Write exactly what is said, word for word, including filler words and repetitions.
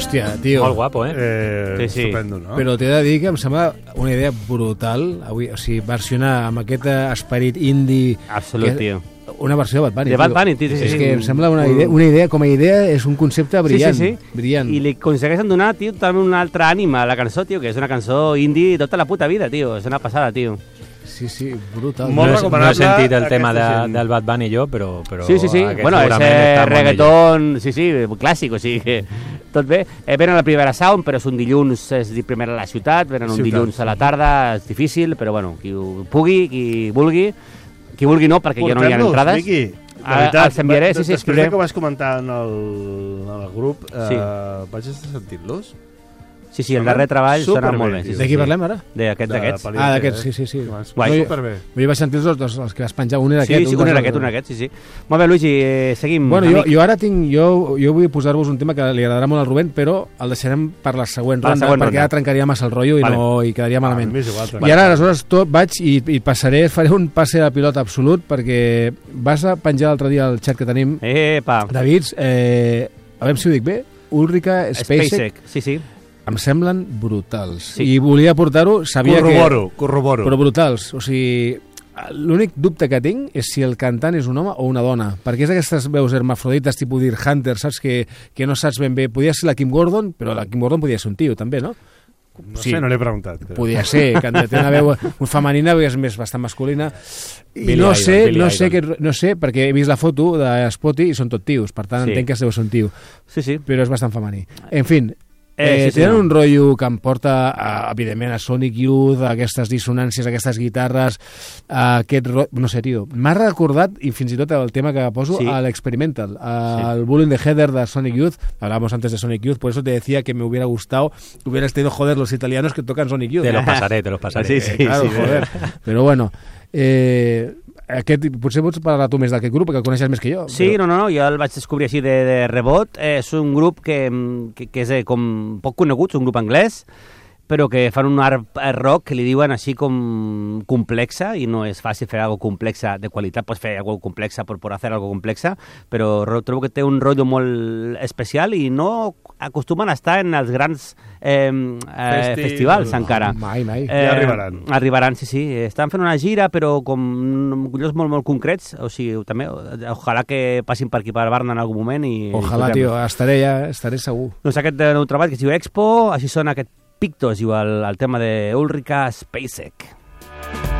Hòstia, tio. Molt guapo, eh? eh sí, sí. Estupendo, no? Però t'he de dir que em sembla una idea brutal, avui, o sigui, versionar amb aquest esperit indie... Absolut, tio. Una versió de Bad Bunny. De Bad Bunny, tio, sí, sí. És que em sembla una idea, una idea, com a idea, és un concepte brillant. Sí, sí, sí. Brillant. I li aconsegueixen donar, tio, també un altre ànima a la cançó, tio, que és una cançó indie tota la puta vida, tio. És una passada, tio. Sí, sí, brutal. Molt no, recomanable. No he sentit el tema de, gent. del Bad Bunny jo, però... però sí, sí, sí. Bueno, és eh, reggaeton, sí, sí, clàssic, o sigui que tot bé. Eh, venen a la primera sound, però és un dilluns, és primera a la ciutat, venen un ciutat, dilluns a la tarda, és difícil, però bueno, qui ho pugui, qui vulgui, qui vulgui no, perquè ja no hi ha entrades. Miqui, Ara els enviaré, sí, sí, després que vas comentar en el, en el grup, sí. eh, vaig estar sentint-los. Sí, sí, el darrer treball sona molt bé. Sí, de qui parlem ara? D'aquests, d'aquests. Ah, d'aquests, sí, sí, sí. Guai. Superbé. Jo vaig sentir els dos, els que vas penjar, un era sí, aquest. Sí, un era aquest, un era aquest, sí, sí. Molt bé, Luigi, eh, seguim. Bueno, jo, jo ara tinc, jo, jo vull posar-vos un tema que li agradarà molt al Rubén, però el deixarem per la següent la ronda, següent perquè ronda. ara trencaria massa el rotllo i, vale. no, i quedaria malament. Ah, igual, I ara, aleshores, tot, vaig i, i passaré, faré un passe de pilot absolut, perquè vas a penjar l'altre dia el xat que tenim. Epa. Davids, eh, a veure si ho dic bé, Ulrika Spacek. Spacek, sí, sí. Em semblen brutals. Sí. I volia portar-ho, sabia corroboro, que... Corroboro, Però brutals. O sigui, l'únic dubte que tinc és si el cantant és un home o una dona. Perquè és aquestes veus hermafrodites, tipus Deer Hunter, saps? Que, que no saps ben bé. Podia ser la Kim Gordon, però la Kim Gordon podia ser un tio, també, no? No sé, sí. no l'he preguntat. Però. Podia ser, que té una veu femenina, és més bastant masculina. I Billy no Idol, sé, Billy no Idol. sé, que, no sé, perquè he vist la foto de Spotty i són tot tios, per tant Sí. entenc que deu ser un tio. Sí, sí. Però és bastant femení. En fi, Eh, Eh, sí, sí, tenen no. un rotllo que em porta, a, evidentment, a Sonic Youth, a aquestes dissonàncies, aquestes guitarres, a aquest... Ro... No sé, tio. M'ha recordat, i fins i tot el tema que poso, Sí. a l'Experimental, al Sí. Bullying the Heather de Sonic Youth. Hablábamos antes de Sonic Youth, por eso te decía que me hubiera gustado, hubieras tenido, joder, los italianos que tocan Sonic Youth. Te los pasaré, te los pasaré. Sí, sí, Eh, claro, sí, joder. Però bueno... Eh, aquest, potser pots parlar tu més d'aquest grup, perquè el coneixes més que jo. Sí, però... no, no, no, jo el vaig descobrir així de, de rebot. Eh, és un grup que, que, que és eh, com poc conegut, és un grup anglès, però que fan un art rock que li diuen així com complexa, i no és fàcil fer algo complexa de qualitat, pots fer algo complexa per, per fer algo complexa, però trobo que té un rotllo molt especial i no acostumen a estar en els grans eh, eh, Festi... festivals encara. Mai, mai. Eh, Ja arribaran. Arribaran, sí, sí. Estan fent una gira, però com llocs molt, molt concrets, o sigui, també, ojalà que passin per aquí per Barna en algun moment. I, Ojalà, i tio, estaré ja, estaré segur. doncs aquest eh, nou treball que es diu Expo, així sona aquest Pictos, diu el, el tema de Ulrika Spacek.